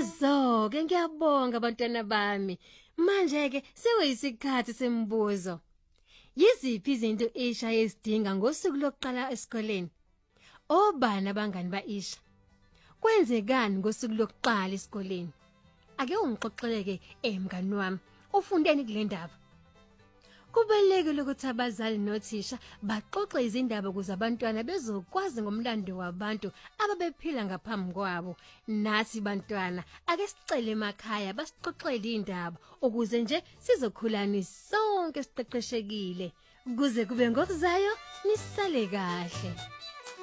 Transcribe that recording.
Siyazoke ngiyabonga bantwana bami. Manje ke sekuyisikhathi sembuzo. Yiziphi izinto isha esidinga ngosuku lokuqala esikoleni? Obani abangani baisha? Kwenzekani ngosuku lokuqala esikoleni? Ake ungixoxeleke mngani wami. Ufundeni kule ndaba? Kubalulekile ukuthi abazali nothisha baxoxe izindaba ukuze abantwana bezokwazi ngomlando wabantu ababephila ngaphambi kwabo. Nathi bantwana ake sicele emakhaya basixoxele indaba ukuze nje sizokhulani sonke siqeqeshekile. Kuze kube ngokuzayo nisale kahle.